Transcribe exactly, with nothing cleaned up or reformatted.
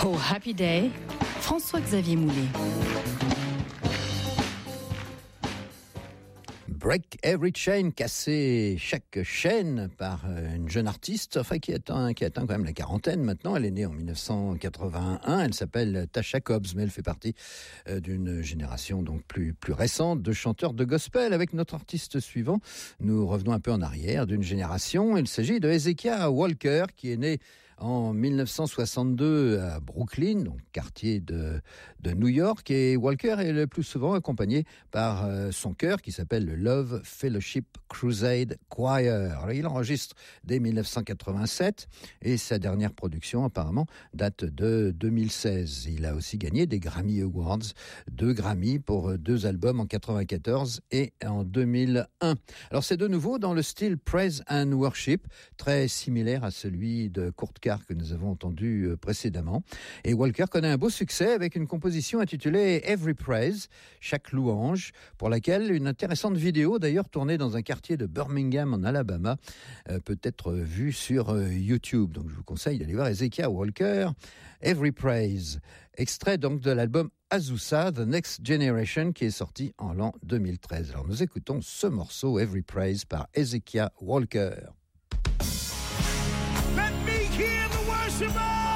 Oh Happy Day, François-Xavier Moulet. Break Every Chain, casser chaque chaîne par une jeune artiste, enfin qui atteint, qui atteint quand même la quarantaine maintenant. Elle est née en dix-neuf cent quatre-vingt-un. Elle s'appelle Tasha Cobbs, mais elle fait partie d'une génération donc plus plus récente de chanteurs de gospel. Avec notre artiste suivant, nous revenons un peu en arrière d'une génération. Il s'agit de Hezekiah Walker, qui est né en dix-neuf cent soixante-deux à Brooklyn, donc quartier de de New York. Et Walker est le plus souvent accompagné par son chœur qui s'appelle le Love Fellowship Crusade Choir. Alors, il enregistre dès dix-neuf cent quatre-vingt-sept et sa dernière production apparemment date de deux mille seize. Il a aussi gagné des Grammy Awards, deux Grammy pour deux albums en quatre-vingt-quatorze et en deux mille un. Alors c'est de nouveau dans le style Praise and Worship, très similaire à celui de Kurt Carr que nous avons entendu précédemment. Et Walker connaît un beau succès avec une composition intitulée Every Praise, chaque louange, pour laquelle une intéressante vidéo d'ailleurs tournée dans un quartier de Birmingham en Alabama euh, peut être vue sur euh, YouTube. Donc je vous conseille d'aller voir Hezekiah Walker, Every Praise, extrait donc de l'album Azusa, The Next Generation, qui est sorti en l'an deux mille treize. Alors nous écoutons ce morceau Every Praise par Hezekiah Walker. Let me hear the worshiper!